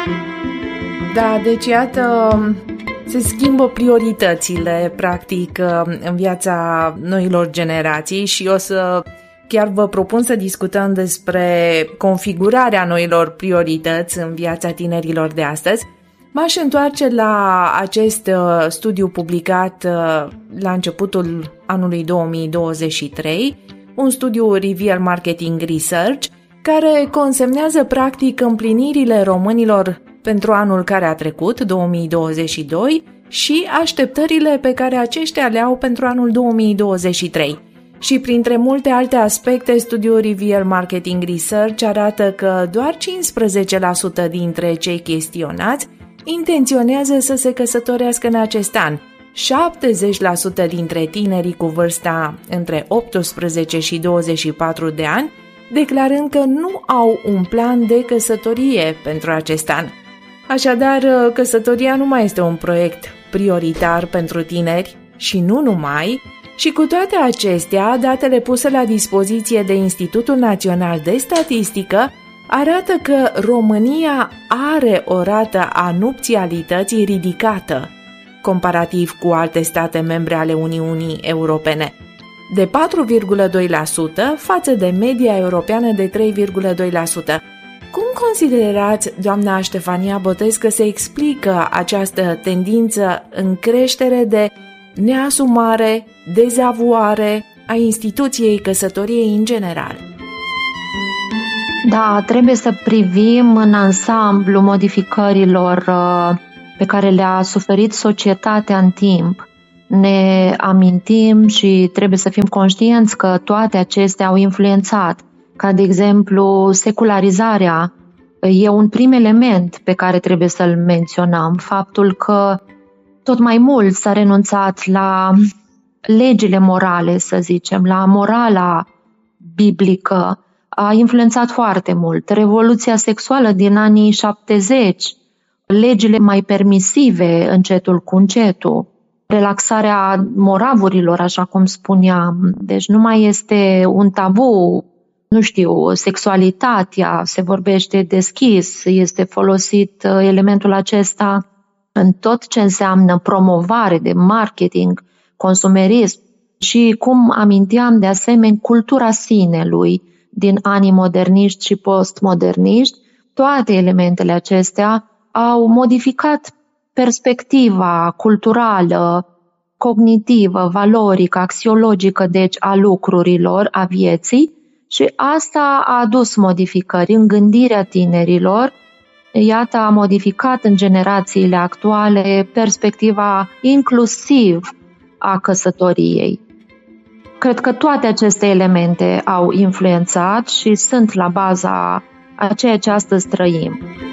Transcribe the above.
Da, deci iată, se schimbă prioritățile, practic, în viața noilor generații și o să chiar vă propun să discutăm despre configurarea noilor priorități în viața tinerilor de astăzi. M-aș întoarce la acest studiu publicat la începutul anului 2023, un studiu Rivier Marketing Research, care consemnează practic împlinirile românilor pentru anul care a trecut, 2022, și așteptările pe care aceștia le au pentru anul 2023. Și printre multe alte aspecte, studiul Rivier Marketing Research arată că doar 15% dintre cei chestionați intenționează să se căsătorească în acest an, 70% dintre tinerii cu vârsta între 18 și 24 de ani, declarând că nu au un plan de căsătorie pentru acest an. Așadar, căsătoria nu mai este un proiect prioritar pentru tineri și nu numai, și cu toate acestea, datele puse la dispoziție de Institutul Național de Statistică arată că România are o rată a nupțialității ridicată, comparativ cu alte state membre ale Uniunii Europene, de 4,2% față de media europeană de 3,2%. Cum considerați, doamna Ștefania Botez, că se explică această tendință în creștere de neasumare, dezavuare a instituției căsătoriei în general? Da, trebuie să privim în ansamblu modificărilor pe care le-a suferit societatea în timp. Ne amintim și trebuie să fim conștienți că toate acestea au influențat, ca de exemplu secularizarea e un prim element pe care trebuie să-l menționăm, faptul că tot mai mult s-a renunțat la legile morale, să zicem, la morala biblică, a influențat foarte mult. Revoluția sexuală din anii 70, legile mai permisive încetul cu încetul, relaxarea moravurilor, așa cum spuneam. Deci nu mai este un tabu, sexualitatea, se vorbește deschis, este folosit elementul acesta în tot ce înseamnă promovare de marketing, consumerism și, cum aminteam de asemenea, cultura sinelui din anii moderniști și postmoderniști. Toate elementele acestea au modificat perspectiva culturală, cognitivă, valorică, axiologică, deci a lucrurilor, a vieții, și asta a adus modificări în gândirea tinerilor. Iată, a modificat în generațiile actuale perspectiva inclusiv a căsătoriei. Cred că toate aceste elemente au influențat și sunt la baza a ceea ce astăzi trăim.